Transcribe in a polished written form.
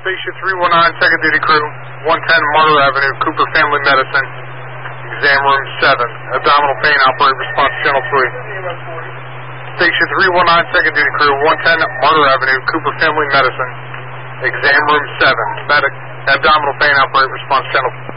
Station 319, second duty crew, 110 Martyr Avenue, Cooper Family Medicine, exam room 7. Abdominal pain, operate response channel 3. Station 319, second duty crew, 110 Martyr Avenue, Cooper Family Medicine, exam room 7. Medic, abdominal pain, operate response channel